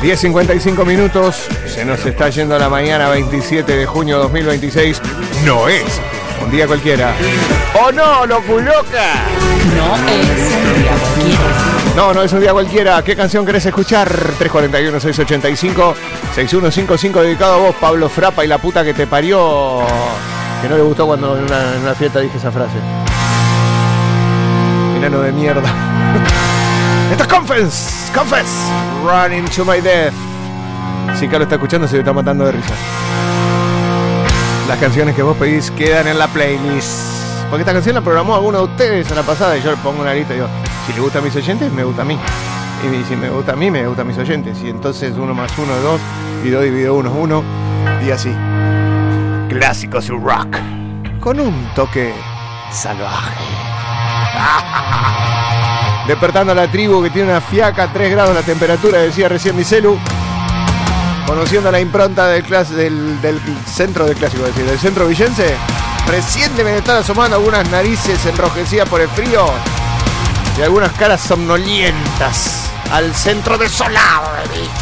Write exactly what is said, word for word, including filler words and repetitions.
diez cincuenta y cinco minutos, se nos está yendo la mañana, veintisiete de junio de dos mil veintiséis. No es un día cualquiera. ¡Oh no, loculoca! No es un día cualquiera. No, no es un día cualquiera. ¿Qué canción querés escuchar? tres cuatro uno, seis ocho cinco, seis uno cinco cinco, dedicado a vos, Pablo Frapa y la puta que te parió. Que no le gustó cuando en una, en una fiesta dije esa frase. Enano de mierda. Esto es Confess, Confess, Running to My Death. Si Carlos está escuchando, se le está matando de risa. Las canciones que vos pedís quedan en la playlist. Porque esta canción la programó alguno de ustedes en la pasada y yo le pongo una lista y digo, si le gusta a mis oyentes, me gusta a mí. Y si me gusta a mí, me gusta a mis oyentes. Y entonces uno más uno es dos, y dos dividido uno es uno, y así. Clásicos y rock, con un toque salvaje. Despertando a la tribu que tiene una fiaca, tres grados la temperatura, decía recién mi celu. Conociendo la impronta del, clas- del, del centro del clásico, es decir, del centro villense. Recién deben estar asomando algunas narices enrojecidas por el frío y algunas caras somnolientas al centro desolado de Villa.